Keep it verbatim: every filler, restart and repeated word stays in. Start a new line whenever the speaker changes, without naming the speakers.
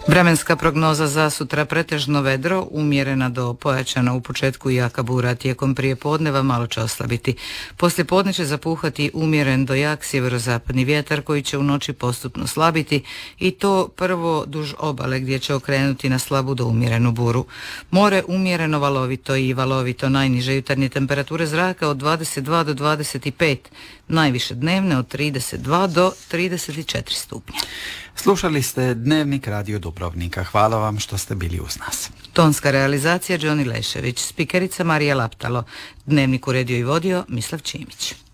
Vremenska prognoza za sutra pretežno vedro, umjerena do pojačana u početku jaka bura, tijekom prijepodneva malo će oslabiti. Poslije podne će zapuhati umjeren do jak sjeverozapadni vjetar koji će u noći postupno slabiti i to prvo duž obale gdje će okrenuti na slabu do umjerenu buru. More umjereno valovito i valovito, najniže jutarnje temperature zraka od dvadeset dva do dvadeset pet, najviše dnevne od trideset dva do trideset četiri stupnja.
Slušali ste Dnevnik Radio Dubrovnika. Hvala vam što ste bili uz nas.
Tonska realizacija Đoni Lešević, spikerica Marija Laptalo, Dnevnik uredio i vodio Mislav Čimić.